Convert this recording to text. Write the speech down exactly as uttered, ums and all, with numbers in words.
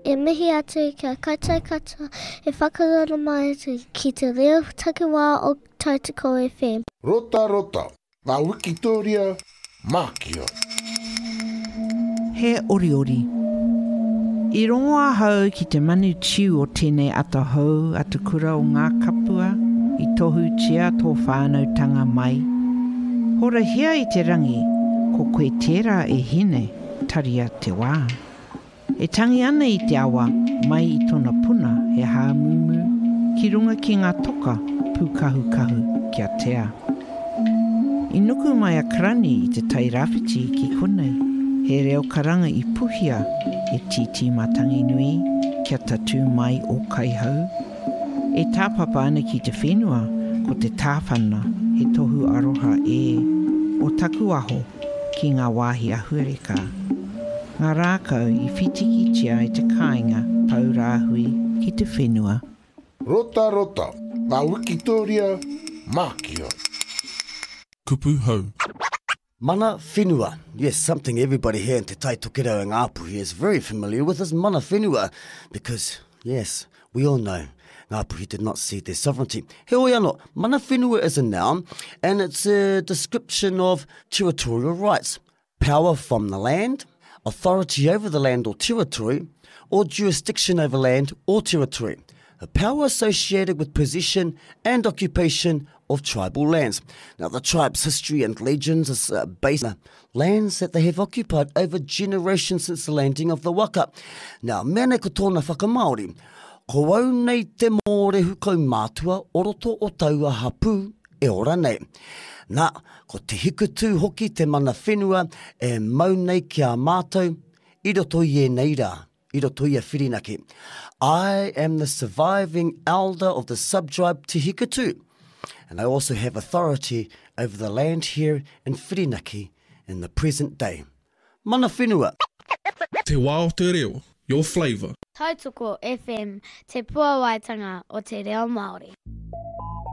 e mihi atu kia kaitai kata e whakarana mai atu ki te reo takiwā o Tautoko F M. Rota rota, ngā Wikitoria Mākio. He ori ori. I rongoa hau ki te manu tiu o tēnei atahau atu kura o ngā kapua i tohu tia tō whānautanga mai. Hora hia i te rangi, ko koe tērā e hine taria te wā. E tangi ana i te awa mai i tona puna he hāmumu ki runga ki ngā toka pukahu kahu kia tea. I nuku mai a karani i te tai rāwhiti ki konei, he reo karanga i puhia e titi matangi nui kia tatu mai o kai hau. E tāpapa ana ki te whenua ko te tāwhana he tohu aroha e o taku aho ki ngā wāhi ahureka. Ngā rākau i whitikitia i te kāinga tau rāhui ki te whenua. Rota rota, ngā Wikitoria Mākio. Kupu hau. Mana whenua. Yes, something everybody here in Te Tai Tokerau and Ngāpuhi is very familiar with is mana whenua. Because, yes, we all know Ngāpuhi did not cede their sovereignty. He oi anō, mana whenua is a noun and it's a description of territorial rights. Power from the land, authority over the land or territory, or jurisdiction over land or territory. A power associated with possession and occupation of tribal lands. Now, the tribe's history and legends is uh, based on lands that they have occupied over generations since the landing of the waka. Now, mene ko tōna whakamaori, ko au nei te mōre hukau mātua oroto o taua hapū e ora nei. Nā, ko te hikutu hoki te mana whenua e mau nei ki a mātou, i roto i e nei rā, i roto i a Whirinaki. I am the surviving elder of the subtribe Te Hikutu, and I also have authority over the land here in Whirinaki in the present day. Mana whenua. Te wā o te reo, your flavour. Tautoko F M, te puawaitanga o te reo Māori.